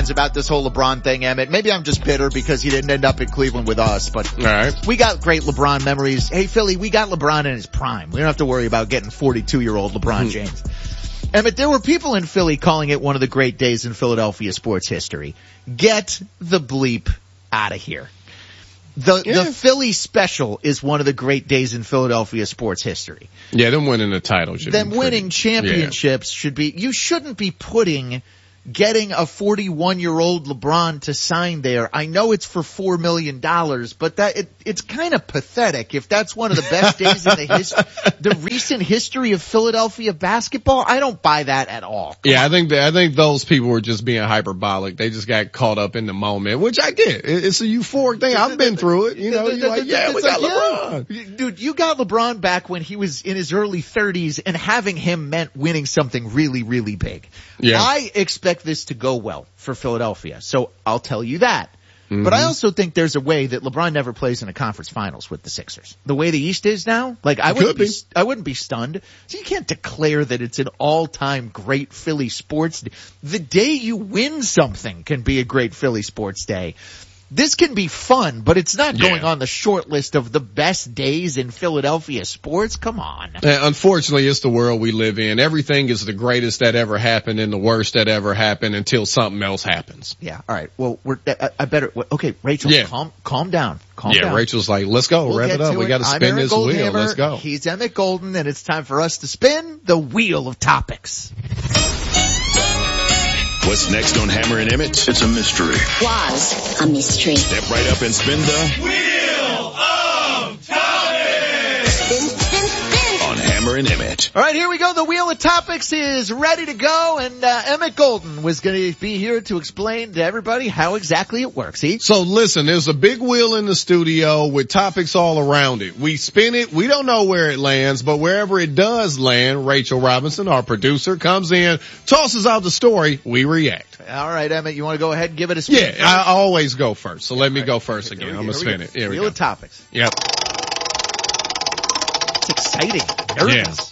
questions about this whole LeBron thing, Emmett. Maybe I'm just bitter because he didn't end up in Cleveland with us, but all right. We got great LeBron memories. Hey, Philly, we got LeBron in his prime. We don't have to worry about getting 42-year-old LeBron James. Emmett, there were people in Philly calling it one of the great days in Philadelphia sports history. Get the bleep out of here. The Philly special is one of the great days in Philadelphia sports history. Yeah, them winning the title should be winning championships should be, you shouldn't be getting a 41-year-old LeBron to sign there. I know it's for $4 million, but it's kind of pathetic if that's one of the best days in the recent history of Philadelphia basketball. I don't buy that at all. I think those people were just being hyperbolic. They just got caught up in the moment, which I get. It's a euphoric thing. I've been through it. You know, you're like, yeah, we got LeBron. Yeah. Dude, you got LeBron back when he was in his early 30s, and having him meant winning something really, really big. Yeah. I expect this to go well for Philadelphia, so I'll tell you that. Mm-hmm. But I also think there's a way that LeBron never plays in a conference finals with the Sixers. The way the East is now, like I wouldn't be stunned. So you can't declare that it's an all-time great Philly sports day. The day you win something can be a great Philly sports day. This can be fun, but it's not going on the short list of the best days in Philadelphia sports. Come on. Unfortunately, it's the world we live in. Everything is the greatest that ever happened and the worst that ever happened until something else happens. Yeah. All right. Well, okay, Rachel, calm down. Calm down. Rachel's like, let's go. Rev it up. We got to spin this wheel. Let's go. He's Emmett Golden, and it's time for us to spin the wheel of topics. What's next on Hammer and Emmett? It's a mystery. Was a mystery. Step right up and spin the Wheel of Topics. Spin. On Hammer and Emmett. All right, here we go. The Wheel of Topics is ready to go, and Emmett Golden was going to be here to explain to everybody how exactly it works. So listen, there's a big wheel in the studio with topics all around it. We spin it. We don't know where it lands, but wherever it does land, Rachel Robinson, our producer, comes in, tosses out the story. We react. All right, Emmett, you want to go ahead and give it a spin? Yeah, first? I always go first. So let me go first again. I'm going to spin it. Here we go. Wheel of Topics. Yep. It's exciting. Nervous. Yes.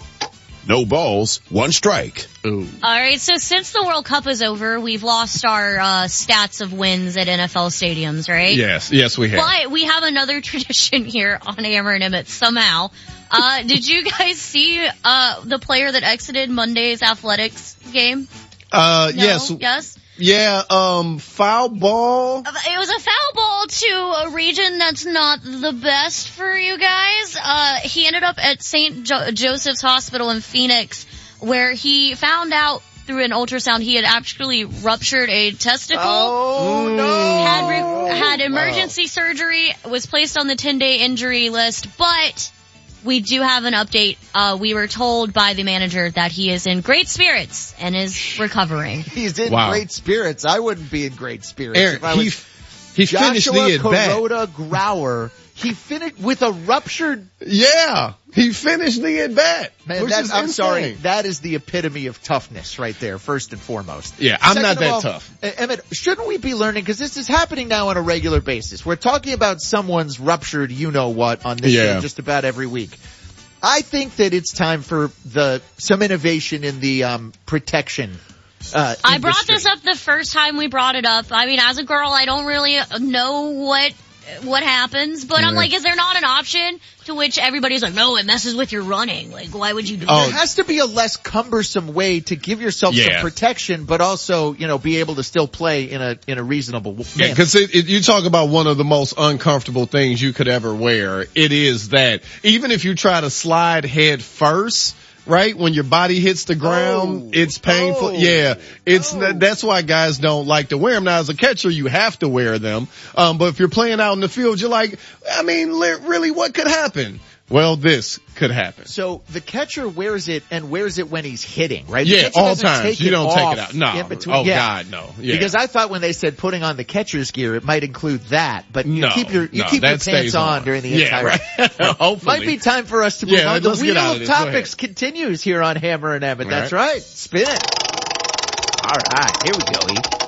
No balls, one strike. Ooh. All right, so since the World Cup is over, we've lost our stats of wins at NFL stadiums, right? Yes, we have. But we have another tradition here on Hammer and Emmett somehow. Did you guys see the player that exited Monday's athletics game? No? Yes? Yeah, foul ball. It was a foul ball to a region that's not the best for you guys. He ended up at St. Joseph's Hospital in Phoenix, where he found out through an ultrasound he had actually ruptured a testicle. Oh, no. Had emergency surgery, was placed on the 10-day injury list, but we do have an update. We were told by the manager that he is in great spirits and is recovering. He's in great spirits. I wouldn't be in great spirits. Eric, he finished the at-bat. Joshua Grauer. He finished with a ruptured. Yeah, he finished the at-bat. Man, I'm sorry. That is the epitome of toughness right there, first and foremost. Yeah, I'm not that tough. Emmett, shouldn't we be learning, because this is happening now on a regular basis. We're talking about someone's ruptured you-know-what on this show just about every week. I think that it's time for some innovation in the protection I brought this up the first time we brought it up. I mean, as a girl, I don't really know what happens, but I'm like, is there not an option? To which everybody's like, no, it messes with your running. Like, why would you do that? There has to be a less cumbersome way to give yourself some protection, but also, be able to still play in a reasonable manner. Yeah, because you talk about one of the most uncomfortable things you could ever wear. It is that even if you try to slide head first, right? When your body hits the ground, it's painful. That's why guys don't like to wear them. Now, as a catcher, you have to wear them. But if you're playing out in the field, you're like, I mean, really, what could happen? Well, this could happen. So the catcher wears it when he's hitting, right? Yeah, all times. You don't take it out. No. God, no. Yeah. Because I thought when they said putting on the catcher's gear, it might include that. But you keep your pants on during the entire. Right. Hopefully. Might be time for us to move on. The Wheel of Topics continues here on Hammer and Emmett. That's right. Spin it. All right, here we go, E.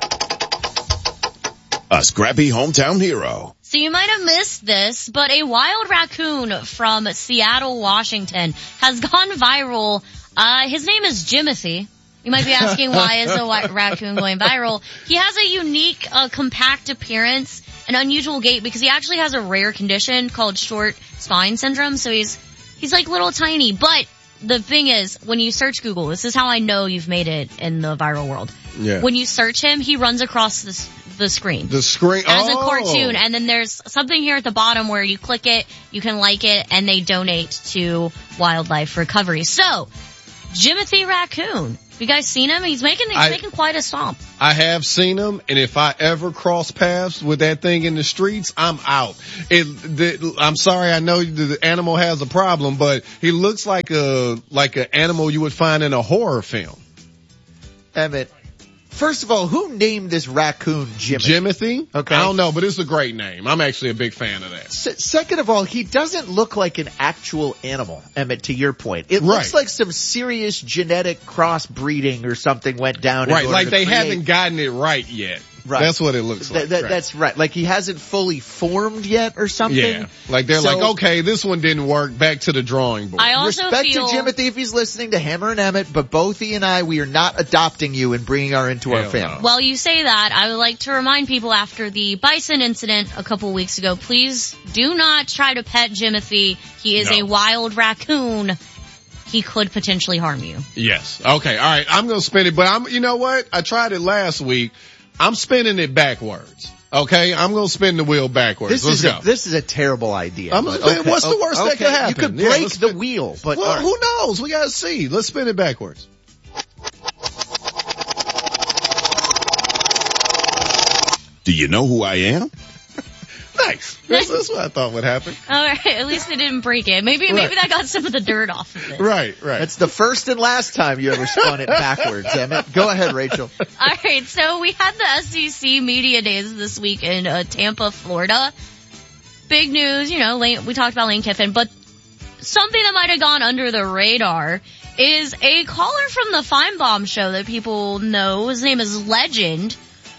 A scrappy hometown hero. So you might have missed this, but a wild raccoon from Seattle, Washington has gone viral. His name is Jimothy. You might be asking, why is a raccoon going viral? He has a unique, compact appearance, an unusual gait, because he actually has a rare condition called short spine syndrome. So he's like little tiny. But the thing is, when you search Google, this is how I know you've made it in the viral world. Yeah. When you search him, he runs across the screen. The screen? As a cartoon. And then there's something here at the bottom where you click it, you can like it, and they donate to wildlife recovery. So, Jimothy Raccoon. Have you guys seen him? He's making quite a stomp. I have seen him, and if I ever cross paths with that thing in the streets, I'm out. I'm sorry, I know the animal has a problem, but he looks like an animal you would find in a horror film. Emmett, first of all, who named this raccoon Jimothy? Jimothy? Okay. I don't know, but it's a great name. I'm actually a big fan of that. Second of all, he doesn't look like an actual animal, Emmett, to your point. It looks like some serious genetic crossbreeding or something went down. Right, like they haven't gotten it right yet. Right. That's what it looks like. That's right. Like he hasn't fully formed yet or something. Yeah. Like they're like, okay, this one didn't work. Back to the drawing board. I also Respect to Jimothy if he's listening, to Hammer and Emmett, but both he and I, we are not adopting you and bringing her into our family. Well, you say that. I would like to remind people after the bison incident a couple weeks ago, please do not try to pet Jimothy. He is a wild raccoon. He could potentially harm you. Yes. Okay. All right. I'm going to spin it, but you know what? I tried it last week. I'm spinning it backwards. Okay? I'm going to spin the wheel backwards. Let's go. This is a terrible idea. What's the worst that could happen? You could break the wheel, but well, who knows? We got to see. Let's spin it backwards. Do you know who I am? Nice. That's what I thought would happen. All right. At least it didn't break it. Maybe that got some of the dirt off of it. Right. That's the first and last time you ever spun it backwards, Emmett. Go ahead, Rachel. All right. So we had the SEC Media Days this week in Tampa, Florida. Big news, we talked about Lane Kiffin, but something that might have gone under the radar is a caller from the Feinbaum show that people know. His name is Legend.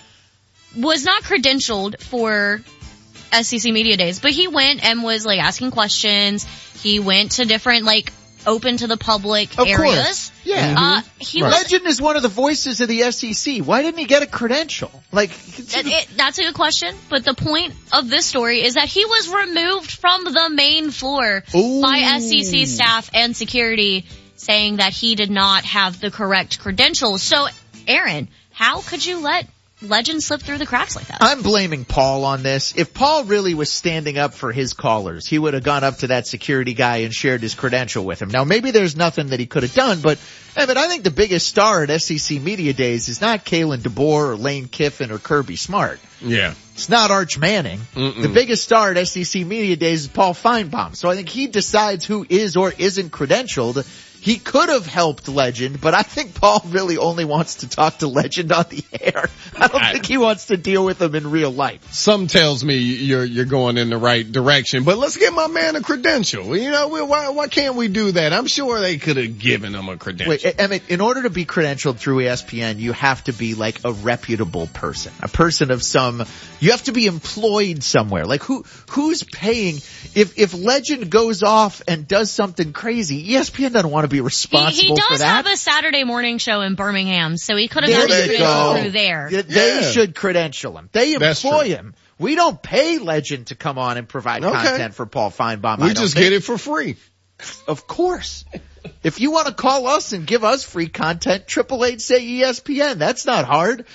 Was not credentialed for SEC Media Days, but he went and was asking questions. He went to different open to the public areas. Course. Yeah. Legend is one of the voices of the SEC. Why didn't he get a credential? That's a good question. But the point of this story is that he was removed from the main floor by SEC staff and security, saying that he did not have the correct credentials. So, Aaron, how could you let Legend slip through the cracks like that? I'm blaming Paul on this. If Paul really was standing up for his callers, he would have gone up to that security guy and shared his credential with him. Now, maybe there's nothing that he could have done, but I think the biggest star at SEC Media Days is not Kalen DeBoer or Lane Kiffin or Kirby Smart. Yeah. It's not Arch Manning. The biggest star at SEC Media Days is Paul Feinbaum. So I think he decides who is or isn't credentialed. He could have helped Legend, but I think Paul really only wants to talk to Legend on the air. I don't think he wants to deal with him in real life. Some tells me you're going in the right direction, but let's give my man a credential. Why can't we do that? I'm sure they could have given him a credential. Wait, Emmett, in order to be credentialed through ESPN, you have to be a reputable person, a person of you have to be employed somewhere. Who's paying? If Legend goes off and does something crazy, ESPN doesn't want to be responsible for that. He does have a Saturday morning show in Birmingham, so he could have gotten his credential through there. They should credential him. They employ him. We don't pay Legend to come on and provide content for Paul Feinbaum. We just get it for free. Of course. If you want to call us and give us free content, 888-SAY-ESPN. That's not hard.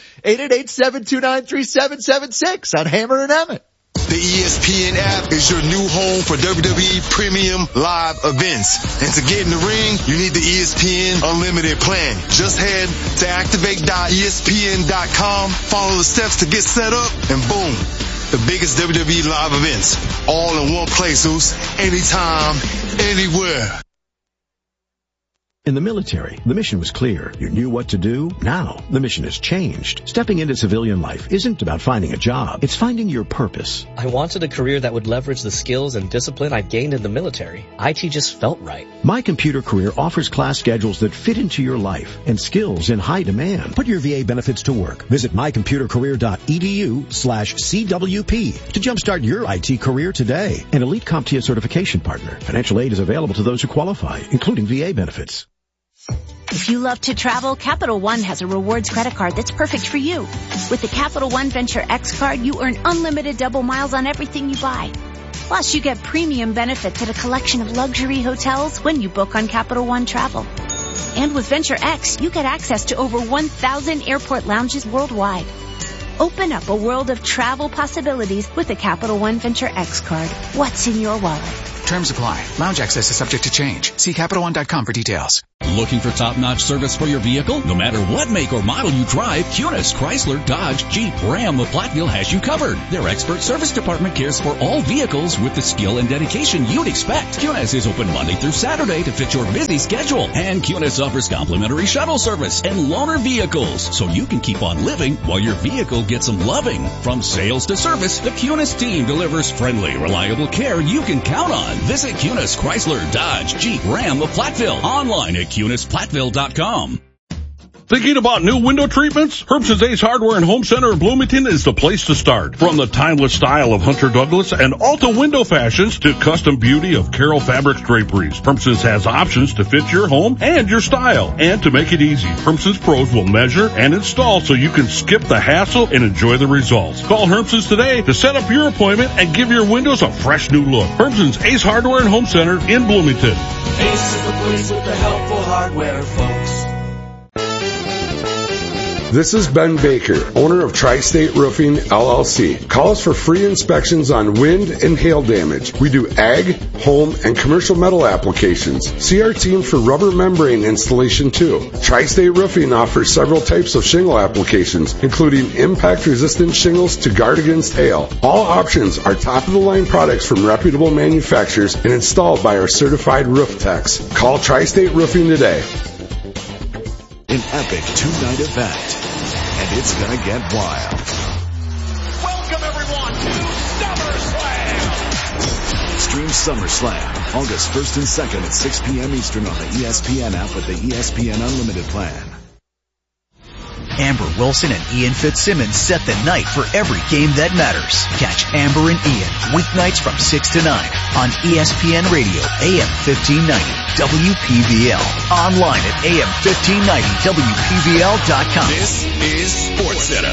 888-729-3776 on Hammer and Emmett. The ESPN app is your new home for WWE Premium Live events. And to get in the ring, you need the ESPN Unlimited plan. Just head to activate.espn.com, follow the steps to get set up, and boom, the biggest WWE live events. All in one place, Zeus. Anytime, anywhere. In the military, the mission was clear. You knew what to do. Now, the mission has changed. Stepping into civilian life isn't about finding a job. It's finding your purpose. I wanted a career that would leverage the skills and discipline I gained in the military. IT just felt right. My Computer Career offers class schedules that fit into your life and skills in high demand. Put your VA benefits to work. Visit mycomputercareer.edu/CWP to jumpstart your IT career today. An elite CompTIA certification partner. Financial aid is available to those who qualify, including VA benefits. If you love to travel, Capital One has a rewards credit card that's perfect for you. With the Capital One Venture X card, you earn unlimited double miles on everything you buy. Plus, you get premium benefits at a collection of luxury hotels when you book on Capital One Travel. And with Venture X, you get access to over 1,000 airport lounges worldwide. Open up a world of travel possibilities with the Capital One Venture X card. What's in your wallet? Terms apply. Lounge access is subject to change. See CapitalOne.com for details. Looking for top-notch service for your vehicle? No matter what make or model you drive, Cunis, Chrysler, Dodge, Jeep, Ram of Platteville has you covered. Their expert service department cares for all vehicles with the skill and dedication you'd expect. Cunis is open Monday through Saturday to fit your busy schedule. And Cunis offers complimentary shuttle service and loaner vehicles, so you can keep on living while your vehicle gets some loving. From sales to service, the Cunis team delivers friendly, reliable care you can count on. Visit Cunis, Chrysler, Dodge, Jeep, Ram of Platteville. Online at CunisPlatteville.com. Thinking about new window treatments? Herbson's Ace Hardware and Home Center in Bloomington is the place to start. From the timeless style of Hunter Douglas and Alta window fashions to custom beauty of Carroll Fabrics draperies, Herbson's has options to fit your home and your style. And to make it easy, Herbson's pros will measure and install so you can skip the hassle and enjoy the results. Call Herbson's today to set up your appointment and give your windows a fresh new look. Herbson's Ace Hardware and Home Center in Bloomington. Ace is the place with the helpful hardware, folks. This is Ben Baker, owner of Tri-State Roofing, LLC. Call us for free inspections on wind and hail damage. We do ag, home, and commercial metal applications. See our team for rubber membrane installation too. Tri-State Roofing offers several types of shingle applications, including impact-resistant shingles to guard against hail. All options are top-of-the-line products from reputable manufacturers and installed by our certified roof techs. Call Tri-State Roofing today. An epic two-night event, and it's gonna get wild. Welcome everyone to SummerSlam! Stream SummerSlam August 1st and 2nd at 6 p.m. Eastern on the ESPN app with the ESPN Unlimited plan. Amber Wilson and Ian Fitzsimmons set the night for every game that matters. Catch Amber and Ian weeknights from 6 to 9 on ESPN Radio, AM 1590, WPVL. Online at AM1590WPVL.com. This is SportsCenter.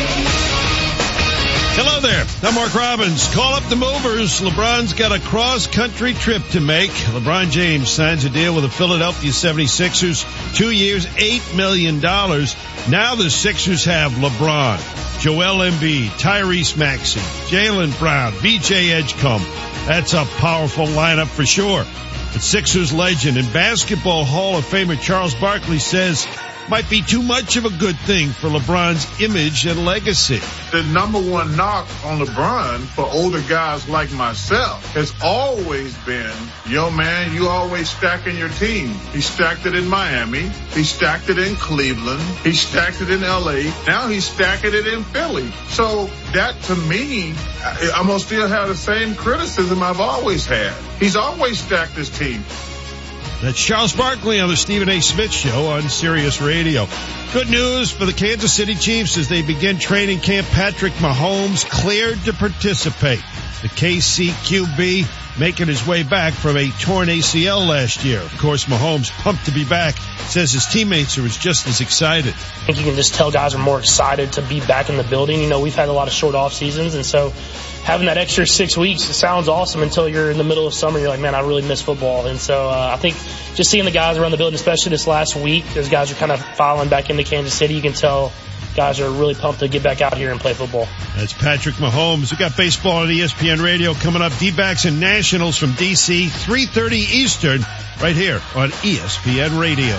Hello there. I'm Mark Robbins. Call up the movers. LeBron's got a cross-country trip to make. LeBron James signs a deal with the Philadelphia 76ers. 2 years, $8 million. Now the Sixers have LeBron, Joel Embiid, Tyrese Maxey, Jaylen Brown, BJ Edgecombe. That's a powerful lineup for sure. But Sixers legend and Basketball Hall of Famer Charles Barkley says might be too much of a good thing for LeBron's image and legacy. The number one knock on LeBron for older guys like myself has always been, yo man, you always stacking your team. He stacked it in Miami. He stacked it in Cleveland. He stacked it in LA. Now he's stacking it in Philly. So that to me, I'm going to still have the same criticism I've always had. He's always stacked his team. That's Charles Barkley on the Stephen A. Smith Show on Sirius Radio. Good news for the Kansas City Chiefs as they begin training camp. Patrick Mahomes cleared to participate. The KC QB making his way back from a torn ACL last year. Of course, Mahomes pumped to be back. Says his teammates are just as excited. I think you can just tell guys are more excited to be back in the building. You know, we've had a lot of short off seasons, and so having that extra 6 weeks, it sounds awesome until you're in the middle of summer. You're like, man, I really miss football. And so I think just seeing the guys around the building, especially this last week, as guys are kind of filing back into Kansas City, you can tell guys are really pumped to get back out here and play football. That's Patrick Mahomes. We got baseball on ESPN Radio coming up. D-backs and Nationals from D.C., 3:30 Eastern, right here on ESPN Radio.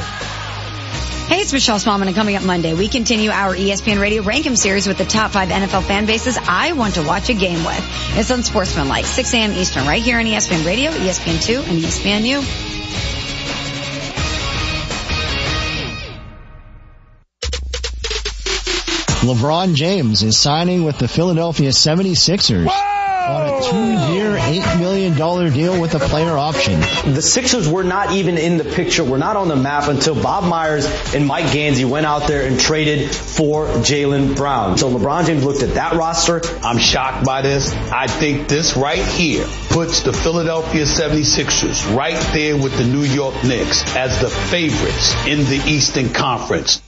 Hey, it's Michelle Smallman, and coming up Monday, we continue our ESPN Radio Rank 'em series with the top 5 NFL fan bases I want to watch a game with. It's on Sportsmanlike, 6 a.m. Eastern, right here on ESPN Radio, ESPN2, and ESPNU. LeBron James is signing with the Philadelphia 76ers. Whoa! On a 2-year, $8 million deal with a player option. The Sixers were not even in the picture, were not on the map until Bob Myers and Mike Gansey went out there and traded for Jaylen Brown. So LeBron James looked at that roster. I'm shocked by this. I think this right here puts the Philadelphia 76ers right there with the New York Knicks as the favorites in the Eastern Conference.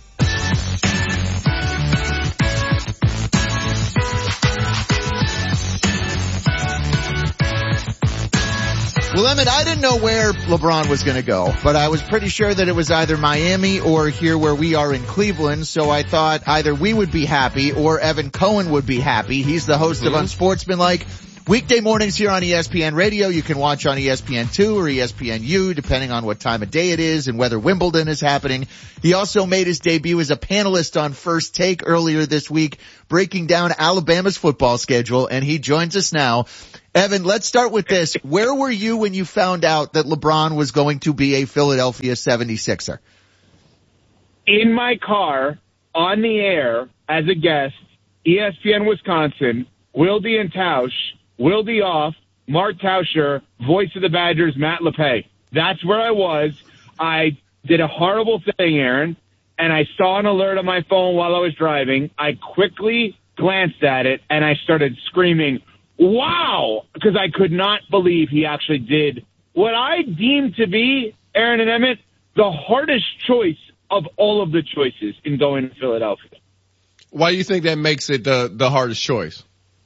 Well, Emmett, I didn't know where LeBron was going to go, but I was pretty sure that it was either Miami or here where we are in Cleveland, so I thought either we would be happy or Evan Cohen would be happy. He's the host of Unsportsmanlike. Weekday mornings here on ESPN Radio. You can watch on ESPN2 or ESPNU, depending on what time of day it is and whether Wimbledon is happening. He also made his debut as a panelist on First Take earlier this week, breaking down Alabama's football schedule, and he joins us now. Evan, let's start with this. Where were you when you found out that LeBron was going to be a Philadelphia 76er? In my car, on the air, as a guest, ESPN Wisconsin, Wilde and Tausch, Wilde off, Mark Tauscher, voice of the Badgers, Matt LePay. That's where I was. I did a horrible thing, Aaron, and I saw an alert on my phone while I was driving. I quickly glanced at it, and I started screaming, wow, because I could not believe he actually did what I deemed to be, Aaron and Emmett, the hardest choice of all of the choices in going to Philadelphia. Why do you think that makes it the hardest choice?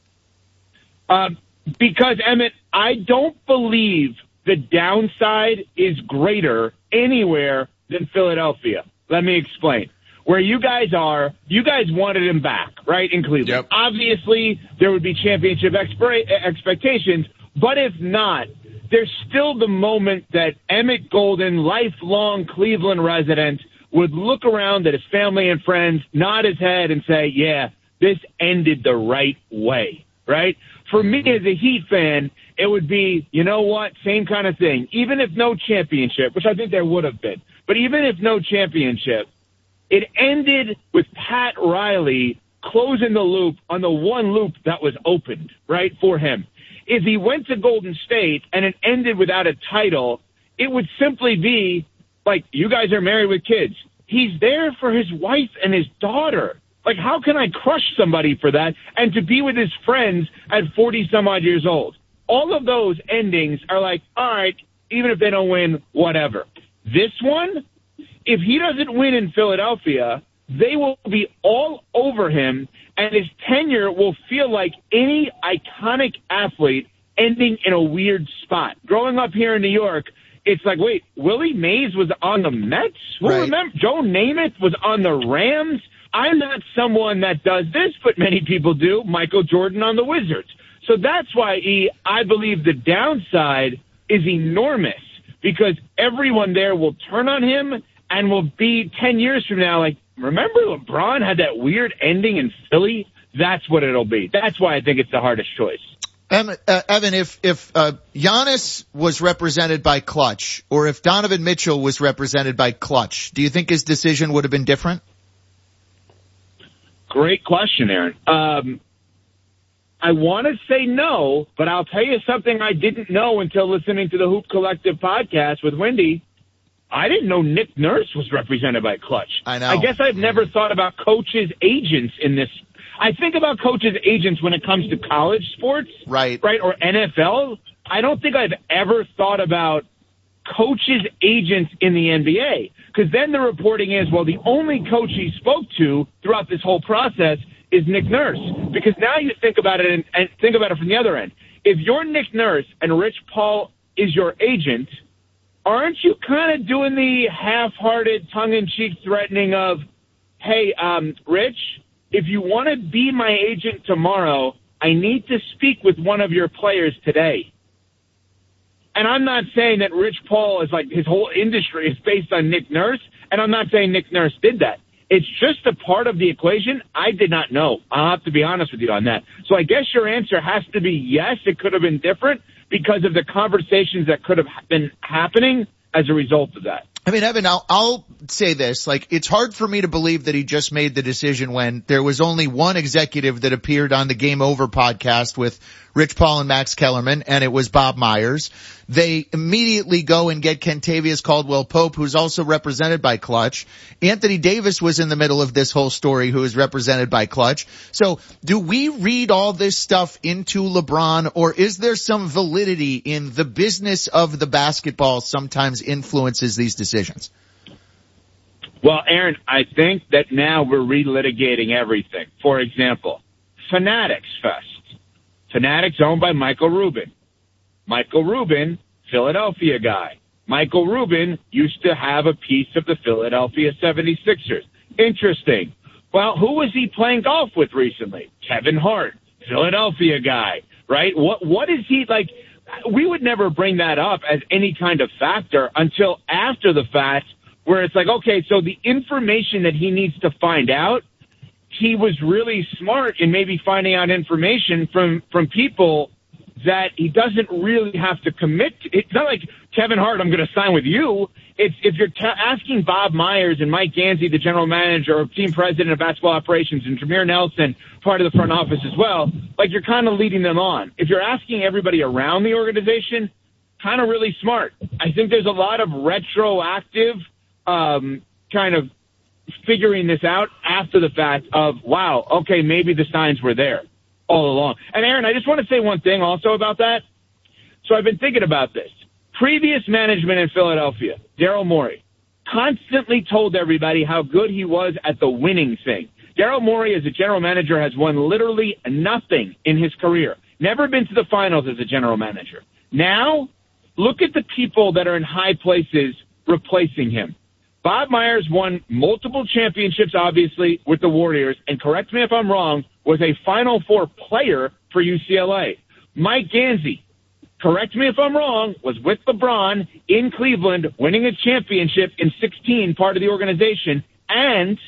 Because, Emmett, I don't believe the downside is greater anywhere than Philadelphia. Let me explain. Where you guys are, you guys wanted him back, right, in Cleveland. Yep. Obviously, there would be championship expectations, but if not, there's still the moment that Emmett Golden, lifelong Cleveland resident, would look around at his family and friends, nod his head, and say, yeah, this ended the right way, right? For me as a Heat fan, it would be, you know what, same kind of thing. Even if no championship, which I think there would have been, but even if no championship, it ended with Pat Riley closing the loop on the one loop that was opened, right, for him. If he went to Golden State and it ended without a title, it would simply be like, you guys are married with kids. He's there for his wife and his daughter. Like, how can I crush somebody for that and to be with his friends at 40-some-odd years old? All of those endings are like, all right, even if they don't win, whatever. This one, if he doesn't win in Philadelphia, they will be all over him, and his tenure will feel like any iconic athlete ending in a weird spot. Growing up here in New York, it's like, wait, Willie Mays was on the Mets? Who remember? Joe Namath was on the Rams? I'm not someone that does this, but many people do. Michael Jordan on the Wizards. So that's why, I believe the downside is enormous, because everyone there will turn on him and will be 10 years from now like, remember LeBron had that weird ending in Philly? That's what it'll be. That's why I think it's the hardest choice. Evan, if Giannis was represented by Clutch, or if Donovan Mitchell was represented by Clutch, do you think his decision would have been different? Great question, Aaron. I want to say no, but I'll tell you something I didn't know until listening to the Hoop Collective podcast with Wendy. I didn't know Nick Nurse was represented by Clutch. I know. I guess I've never thought about coaches' agents in this. I think about coaches' agents when it comes to college sports, right, or NFL. I don't think I've ever thought about coaches' agents in the NBA, because then the reporting is, well, the only coach he spoke to throughout this whole process is Nick Nurse. Because now you think about it and think about it from the other end. If you're Nick Nurse and Rich Paul is your agent, aren't you kind of doing the half-hearted, tongue-in-cheek threatening of, hey, Rich, if you want to be my agent tomorrow, I need to speak with one of your players today. And I'm not saying that Rich Paul is like his whole industry is based on Nick Nurse, and I'm not saying Nick Nurse did that. It's just a part of the equation I did not know. I'll have to be honest with you on that. So I guess your answer has to be yes, it could have been different because of the conversations that could have been happening as a result of that. I mean, Evan, I'll say this. Like, it's hard for me to believe that he just made the decision when there was only one executive that appeared on the Game Over podcast with Rich Paul and Max Kellerman, and it was Bob Myers. They immediately go and get Kentavious Caldwell-Pope, who's also represented by Clutch. Anthony Davis was in the middle of this whole story, who is represented by Clutch. So do we read all this stuff into LeBron, or is there some validity in the business of the basketball sometimes influences these decisions? Well, Aaron, I think that now we're relitigating everything. For example, Fanatics Fest. Fanatics owned by Michael Rubin. Michael Rubin, Philadelphia guy. Michael Rubin used to have a piece of the Philadelphia 76ers. Interesting. Well, who was he playing golf with recently? Kevin Hart, Philadelphia guy, right? What is he like? We would never bring that up as any kind of factor until after the fact, where it's like, okay, so the information that he needs to find out, he was really smart in maybe finding out information from people that he doesn't really have to commit to. It's not like, Kevin Hart, I'm going to sign with you. It's if you're asking Bob Myers and Mike Gansey, the general manager or team president of basketball operations, and Jameer Nelson, part of the front office as well, like you're kind of leading them on. If you're asking everybody around the organization, kind of really smart. I think there's a lot of retroactive kind of figuring this out after the fact of, wow, okay, maybe the signs were there all along. And Aaron, I just want to say one thing also about that. So I've been thinking about this. Previous management in Philadelphia, Daryl Morey, constantly told everybody how good he was at the winning thing. Daryl Morey, as a general manager, has won literally nothing in his career. Never been to the finals as a general manager. Now, look at the people that are in high places replacing him. Bob Myers won multiple championships, obviously, with the Warriors, and correct me if I'm wrong, was a Final Four player for UCLA. Mike Gansey, correct me if I'm wrong, was with LeBron in Cleveland, winning a championship in 16, part of the organization, and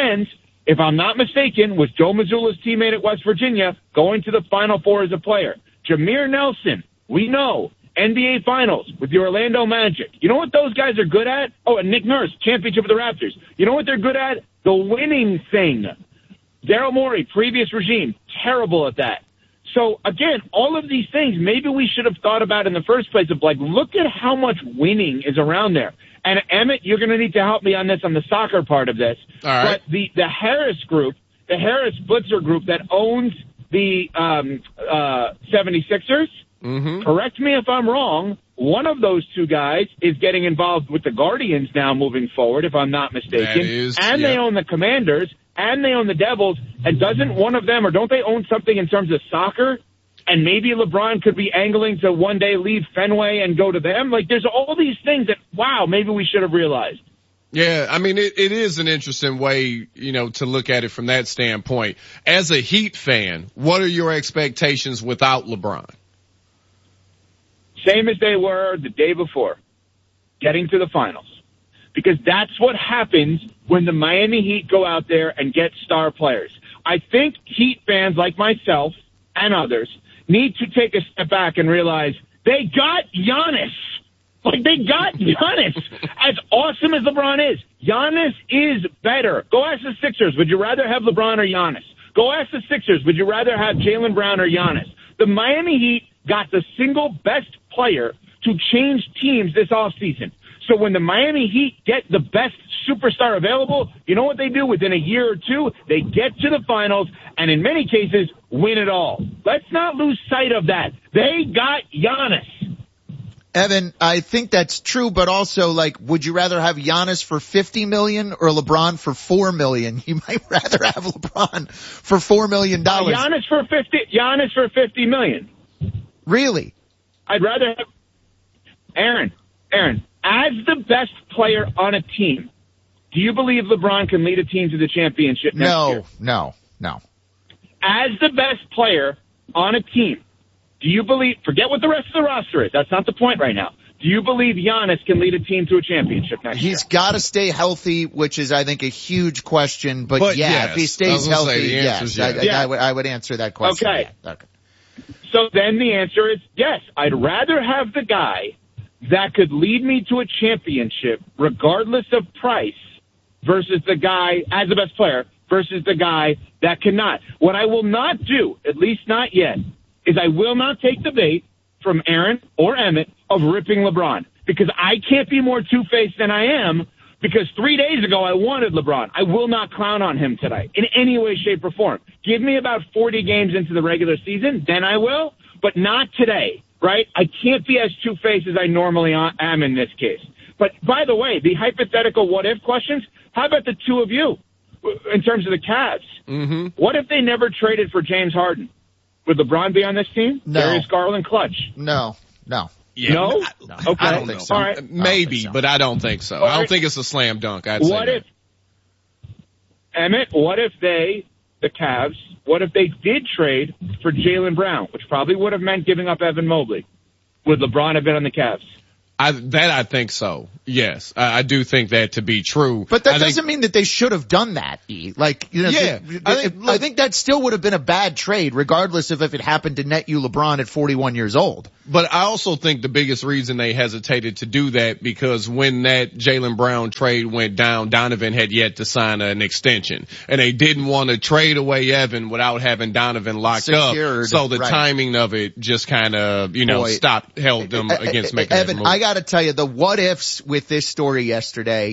if I'm not mistaken, was Joe Mazzulla's teammate at West Virginia, going to the Final Four as a player. Jameer Nelson, we know, NBA Finals with the Orlando Magic. You know what those guys are good at? Oh, and Nick Nurse, championship with the Raptors. You know what they're good at? The winning thing. Daryl Morey, previous regime, terrible at that. So, again, all of these things maybe we should have thought about in the first place of, like, look at how much winning is around there. And, Emmett, you're going to need to help me on this, on the soccer part of this. All right. But the Harris group, the Harris Blitzer group that owns the 76ers, correct me if I'm wrong, one of those two guys is getting involved with the Guardians now moving forward, if I'm not mistaken. They own the Commanders, and they own the Devils, and doesn't one of them, or don't they own something in terms of soccer? And maybe LeBron could be angling to one day leave Fenway and go to them. Like, there's all these things that, wow, maybe we should have realized. Yeah, I mean, it is an interesting way, to look at it from that standpoint. As a Heat fan, what are your expectations without LeBron? Same as they were the day before, getting to the finals. Because that's what happens when the Miami Heat go out there and get star players. I think Heat fans like myself and others need to take a step back and realize they got Giannis. Like, they got Giannis. As awesome as LeBron is, Giannis is better. Go ask the Sixers, would you rather have LeBron or Giannis? Go ask the Sixers, would you rather have Jaylen Brown or Giannis? The Miami Heat got the single best player to change teams this offseason. So when the Miami Heat get the best superstar available, you know what they do within a year or two? They get to the finals and in many cases win it all. Let's not lose sight of that. They got Giannis. Evan, I think that's true, but also, like, would you rather have Giannis for $50 million or LeBron for $4 million? You might rather have LeBron for $4 million. Giannis for $50 million. Really? I'd rather have Aaron, as the best player on a team, do you believe LeBron can lead a team to the championship next year? No. As the best player on a team, do you believe, forget what the rest of the roster is, that's not the point right now. Do you believe Giannis can lead a team to a championship next year? He's got to stay healthy, which is, I think, a huge question. But yes, if he stays healthy, yes. I would answer that question. Okay. So then the answer is yes. I'd rather have the guy that could lead me to a championship regardless of price versus the guy, as the best player, versus the guy that cannot. What I will not do, at least not yet, is I will not take the bait from Aaron or Emmett of ripping LeBron, because I can't be more two-faced than I am, because 3 days ago I wanted LeBron. I will not clown on him today in any way, shape, or form. Give me about 40 games into the regular season, then I will, but not today, right? I can't be as two-faced as I normally am in this case. But, by the way, the hypothetical what-if questions, how about the two of you in terms of the Cavs? Mm-hmm. What if they never traded for James Harden? Would LeBron be on this team? No. Darius Garland clutch. No. Yeah, no? Okay. I don't think so. All right. Maybe, but I don't think so. I don't think it's a slam dunk. What if the Cavs, what if they did trade for Jaylen Brown, which probably would have meant giving up Evan Mobley? Would LeBron have been on the Cavs? I think so. Yes, I do think that to be true. But that doesn't mean that they should have done that. Like, you know, yeah, I think that still would have been a bad trade, regardless of if it happened to net you LeBron at 41 years old. But I also think the biggest reason they hesitated to do that, because when that Jaylen Brown trade went down, Donovan had yet to sign an extension, and they didn't want to trade away Evan without having Donovan locked Secured, up. So the right. timing of it just kind of, held them against making Evan, that move. I got to tell you, the what ifs with this story yesterday,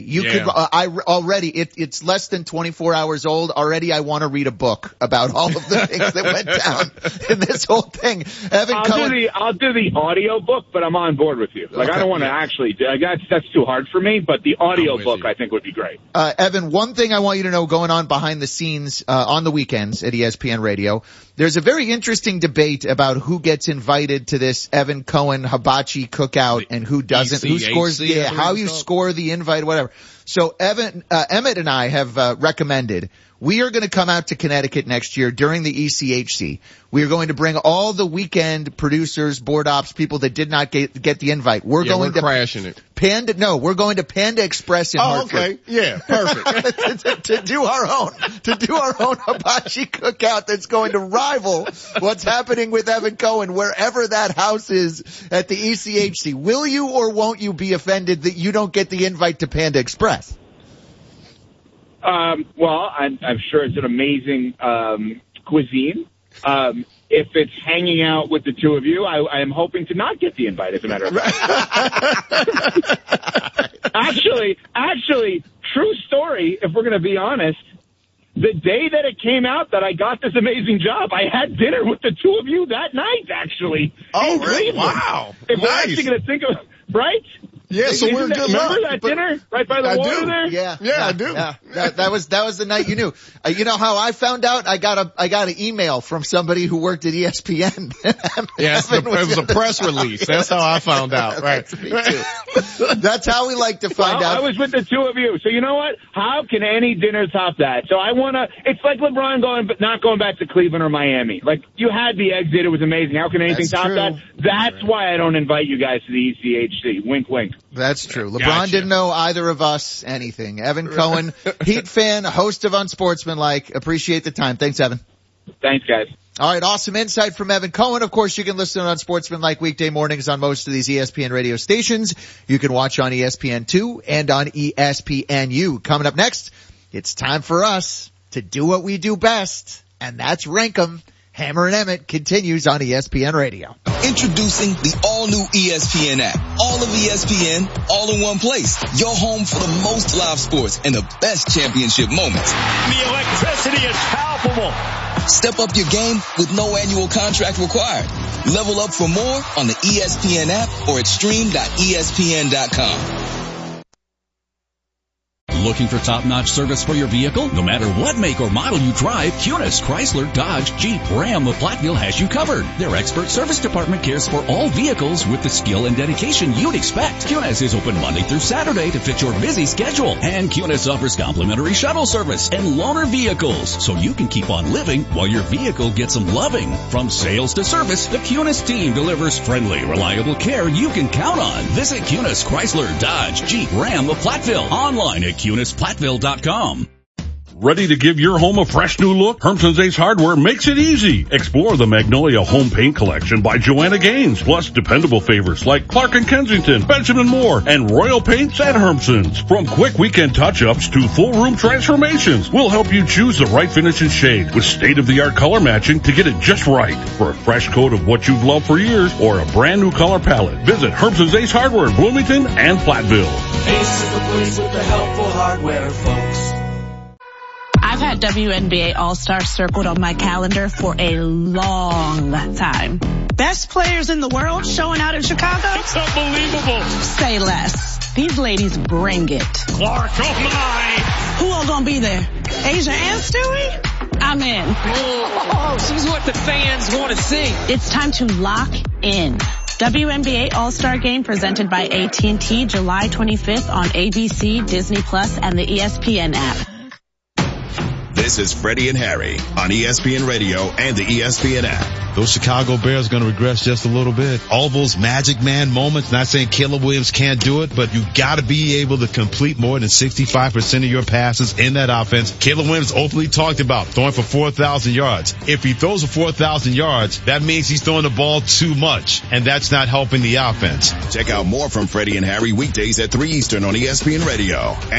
it's less than 24 hours old. Already I want to read a book about all of the things that went down in this whole thing. Evan I'll do the audio book, but I'm on board with you. Like, okay, I don't want to actually, that's too hard for me, but the audio book I think would be great. Evan, one thing I want you to know going on behind the scenes, on the weekends at ESPN Radio, there's a very interesting debate about who gets invited to this Evan Cohen hibachi cookout and who doesn't, who scores, how you score the invite, whatever. So Emmett and I have recommended we are going to come out to Connecticut next year during the ECHC. We are going to bring all the weekend producers, board ops, people that did not get the invite. We're going to crashing it. We're going to Panda Express in Hartford. Okay. Yeah, perfect. to do our own hibachi cookout that's going to rival what's happening with Evan Cohen wherever that house is at the ECHC. Will you or won't you be offended that you don't get the invite to Panda Express? Well, I'm sure it's an amazing cuisine. If it's hanging out with the two of you, I am hoping to not get the invite, as a matter of fact. Actually, true story, if we're going to be honest, the day that it came out that I got this amazing job, I had dinner with the two of you that night, actually. Oh, really? Wow. If we're actually going to think of, right? Yeah, so we're good luck. Remember that dinner right by the water there? Yeah, I do. Yeah. That was the night you knew. You know how I found out? I got an email from somebody who worked at ESPN. Yes, it was a press release. That's how I found out. Right. That's how we like to find out. I was with the two of you. So you know what? How can any dinner top that? So I want to, it's like LeBron not going back to Cleveland or Miami. Like, you had the exit. It was amazing. How can anything top that? That's why I don't invite you guys to the ECHC. Wink, wink. That's true. LeBron didn't know either of us anything. Evan Cohen, Heat fan, host of Unsportsmanlike. Appreciate the time. Thanks, Evan. Thanks, guys. All right, awesome insight from Evan Cohen. Of course, you can listen on Unsportsmanlike weekday mornings on most of these ESPN radio stations. You can watch on ESPN2 and on ESPNU. Coming up next, it's time for us to do what we do best, and that's rank 'em. Hammer and Emmett continues on ESPN Radio. Introducing the all-new ESPN app. All of ESPN, all in one place. Your home for the most live sports and the best championship moments. The electricity is palpable. Step up your game with no annual contract required. Level up for more on the ESPN app or at stream.espn.com. Looking for top-notch service for your vehicle? No matter what make or model you drive, Kunis, Chrysler, Dodge, Jeep, Ram of Platteville has you covered. Their expert service department cares for all vehicles with the skill and dedication you'd expect. Kunis is open Monday through Saturday to fit your busy schedule. And Kunis offers complimentary shuttle service and loaner vehicles, so you can keep on living while your vehicle gets some loving. From sales to service, the Kunis team delivers friendly, reliable care you can count on. Visit Kunis, Chrysler, Dodge, Jeep, Ram of Platteville. Online at KunisPlatteville.com. Ready to give your home a fresh new look? Hermson's Ace Hardware makes it easy. Explore the Magnolia Home Paint Collection by Joanna Gaines, plus dependable favorites like Clark & Kensington, Benjamin Moore, and Royal Paints at Hermson's. From quick weekend touch-ups to full room transformations, we'll help you choose the right finish and shade with state-of-the-art color matching to get it just right. For a fresh coat of what you've loved for years or a brand new color palette, visit Hermson's Ace Hardware in Bloomington and Platteville. Ace is the place with the helpful hardware, folks. I've had WNBA All-Star circled on my calendar for a long time. Best players in the world showing out in Chicago? It's unbelievable. Say less. These ladies bring it. Clark, oh my. Who all gonna be there? Asia and Stewie? I'm in. Oh, she's what the fans want to see. It's time to lock in. WNBA All-Star Game presented by AT&T July 25th on ABC, Disney Plus, and the ESPN app. This is Freddie and Harry on ESPN Radio and the ESPN app. Those Chicago Bears are going to regress just a little bit. All those magic man moments, not saying Caleb Williams can't do it, but you got to be able to complete more than 65% of your passes in that offense. Caleb Williams openly talked about throwing for 4,000 yards. If he throws for 4,000 yards, that means he's throwing the ball too much, and that's not helping the offense. Check out more from Freddie and Harry weekdays at 3 Eastern on ESPN Radio.